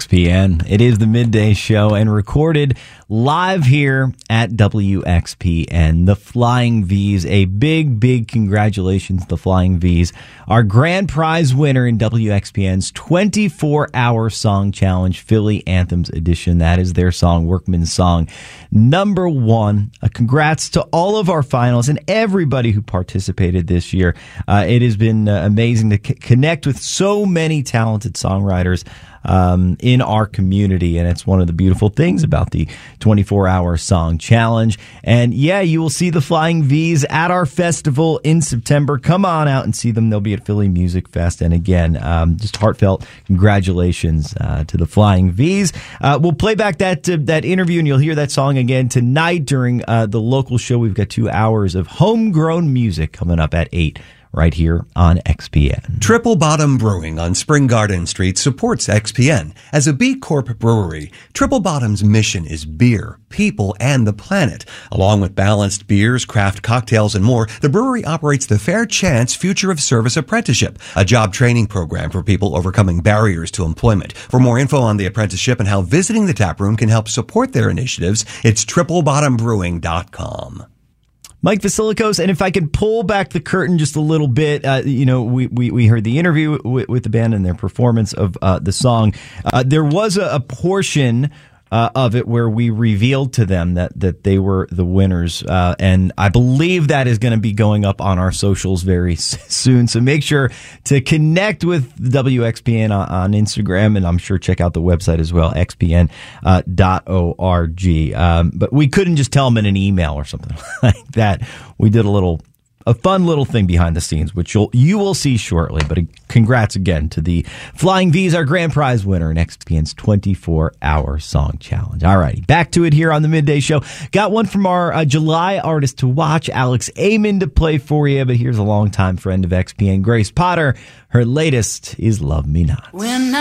WXPN. It is the midday show and recorded live here at WXPN. The Flying V's, a big congratulations to the Flying V's. Our grand prize winner in WXPN's 24-hour song challenge, Philly Anthems edition. That is their song, Workman's Song, number one. Congrats to all of our finalists and everybody who participated this year. It has been amazing to connect with so many talented songwriters in our community, and it's one of the beautiful things about the 24-hour song challenge. And yeah, you will see the Flying V's at our festival in September. Come on out and see them. They'll be at Philly Music Fest. And again, just heartfelt congratulations to the Flying V's. We'll play back that interview, and you'll hear that song again tonight during the local show. We've got 2 hours of homegrown music coming up at 8. Right here on XPN. Triple Bottom Brewing on Spring Garden Street supports XPN. As a B Corp brewery, Triple Bottom's mission is beer, people, and the planet. Along with balanced beers, craft cocktails, and more, the brewery operates the Fair Chance Future of Service Apprenticeship, a job training program for people overcoming barriers to employment. For more info on the apprenticeship and how visiting the taproom can help support their initiatives, it's triplebottombrewing.com. Mike Vasilikos, and if I could pull back the curtain just a little bit, we heard the interview with the band and their performance of the song. There was a portion of it where we revealed to them that they were the winners, and I believe that is going to be going up on our socials very soon. So make sure to connect with WXPN on Instagram, and I'm sure check out the website as well, xpn.org. But we couldn't just tell them in an email or something like that. We did a fun little thing behind the scenes, which you will see shortly. But congrats again to the Flying V's, our grand prize winner in XPN's 24-hour song challenge. All righty, back to it here on the Midday Show. Got one from our July artist to watch, Alex Amon, to play for you. But here's a longtime friend of XPN, Grace Potter. Her latest is Love Me Not.